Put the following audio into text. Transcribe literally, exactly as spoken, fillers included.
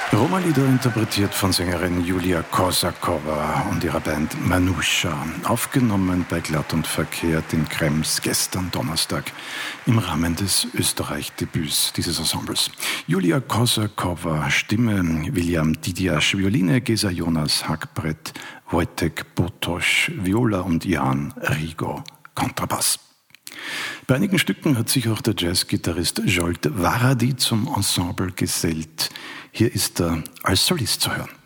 Roma-Lieder interpretiert von Sängerin Julia Korsakova und ihrer Band Manusha, aufgenommen bei Glatt und Verkehrt in Krems gestern Donnerstag im Rahmen des Österreich-Debüts dieses Ensembles. Julia Korsakova Stimme, William Didiasch Violine, Gesa Jonas Hackbrett, Wojtek Botosch Viola und Jan Rigo Kontrabass. Bei einigen Stücken hat sich auch der Jazzgitarrist Zsolt Váradi zum Ensemble gesellt. Hier ist er als Solist zu hören.